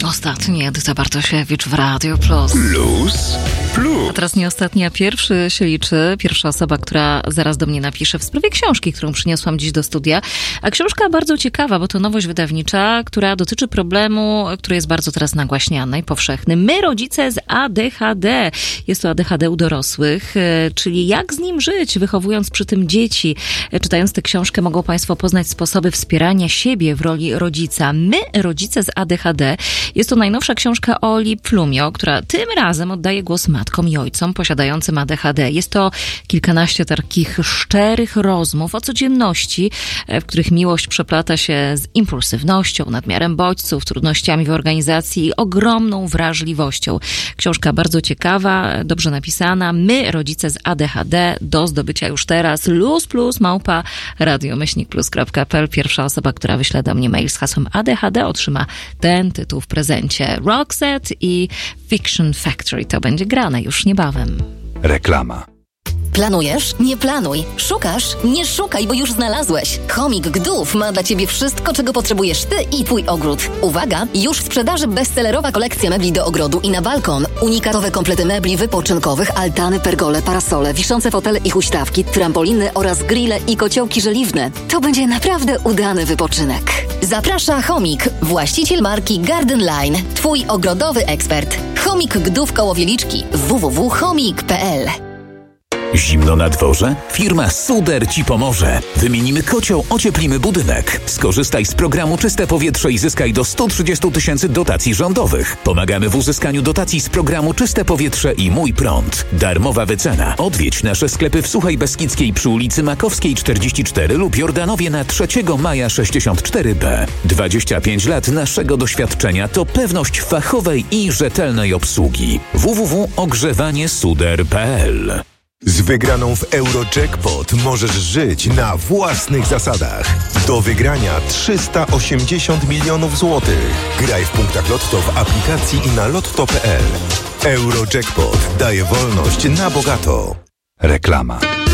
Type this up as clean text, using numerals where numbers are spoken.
ostatni. Edyta Bartosiewicz w Radio Plus. Plus. A teraz nie ostatni, a pierwszy się liczy. Pierwsza osoba, która zaraz do mnie napisze w sprawie książki, którą przyniosłam dziś do studia. A książka bardzo ciekawa, bo to nowość wydawnicza, która dotyczy problemu, który jest bardzo teraz nagłaśniany i powszechny. My, rodzice z ADHD. Jest to ADHD u dorosłych, czyli jak z nim żyć, wychowując przy tym dzieci. Czytając tę książkę mogą Państwo poznać sposoby wspierania siebie w roli rodzica. My, rodzice z ADHD. Jest to najnowsza książka Oli Plumio, która tym razem oddaje głos matkom i ojcom posiadającym ADHD. Jest to kilkanaście takich szczerych rozmów o codzienności, w których miłość przeplata się z impulsywnością, nadmiarem bodźców, trudnościami w organizacji i ogromną wrażliwością. Książka bardzo ciekawa, dobrze napisana. My, rodzice z ADHD, do zdobycia już teraz. ++małpa.radiomyślnikplus.pl. Pierwsza osoba, która wyśle do mnie mail z hasłem ADHD, otrzyma ten tytuł w prezencie. Roxette i Fiction Factory. To będzie grane już niebawem. Reklama. Planujesz? Nie planuj. Szukasz? Nie szukaj, bo już znalazłeś. Chomik Gdów ma dla Ciebie wszystko, czego potrzebujesz Ty i Twój ogród. Uwaga! Już w sprzedaży bestsellerowa kolekcja mebli do ogrodu i na balkon. Unikatowe komplety mebli wypoczynkowych, altany, pergole, parasole, wiszące fotele i huśtawki, trampoliny oraz grille i kociołki żeliwne. To będzie naprawdę udany wypoczynek. Zaprasza Chomik, właściciel marki Garden Line. Twój ogrodowy ekspert. Chomik Gdów koło Wieliczki. www.chomik.pl. Zimno na dworze? Firma Suder Ci pomoże. Wymienimy kocioł, ocieplimy budynek. Skorzystaj z programu Czyste Powietrze i zyskaj do 130 000 dotacji rządowych. Pomagamy w uzyskaniu dotacji z programu Czyste Powietrze i Mój Prąd. Darmowa wycena. Odwiedź nasze sklepy w Suchej Beskidzkiej przy ulicy Makowskiej 44 lub Jordanowie na 3 Maja 64B. 25 lat naszego doświadczenia to pewność fachowej i rzetelnej obsługi. www.ogrzewaniesuder.pl. Z wygraną w Eurojackpot możesz żyć na własnych zasadach. Do wygrania 380 milionów złotych. Graj w punktach Lotto w aplikacji i na lotto.pl. Eurojackpot daje wolność na bogato. Reklama.